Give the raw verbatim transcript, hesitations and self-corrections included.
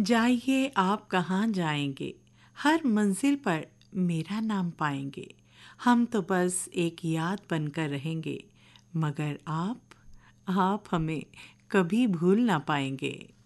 जाइए आप कहाँ जाएंगे, हर मंजिल पर मेरा नाम पाएंगे। हम तो बस एक याद बनकर रहेंगे, मगर आप आप हमें कभी भूल ना पाएंगे।